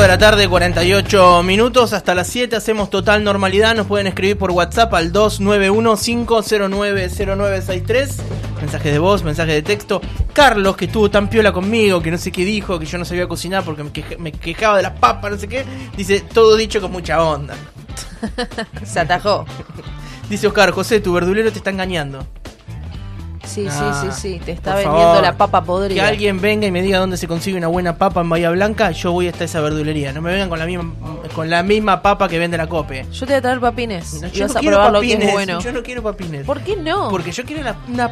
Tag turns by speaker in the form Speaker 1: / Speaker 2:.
Speaker 1: de la tarde, 48 minutos. Hasta las 7 hacemos total normalidad. Nos pueden escribir por WhatsApp al 291-509-0963. Mensajes de voz, mensajes de texto. Carlos, que estuvo tan piola conmigo, que no sé qué dijo, que yo no sabía cocinar porque me quejaba de las papas, no sé qué. Dice, todo dicho con mucha onda.
Speaker 2: Se atajó.
Speaker 1: Dice Oscar, José, tu verdulero te está engañando.
Speaker 2: Sí, te está
Speaker 1: por
Speaker 2: vendiendo
Speaker 1: favor,
Speaker 2: la papa podrida.
Speaker 1: Que alguien venga y me diga dónde se consigue una buena papa en Bahía Blanca, yo voy hasta esa verdulería. No me vengan con la misma papa que vende la Cope.
Speaker 2: Yo te voy a traer papines.
Speaker 1: No,
Speaker 2: y
Speaker 1: yo
Speaker 2: vas
Speaker 1: no
Speaker 2: a
Speaker 1: quiero
Speaker 2: probar
Speaker 1: papines,
Speaker 2: lo que es bueno.
Speaker 1: yo no quiero papines.
Speaker 2: ¿Por qué no?
Speaker 1: Porque yo quiero una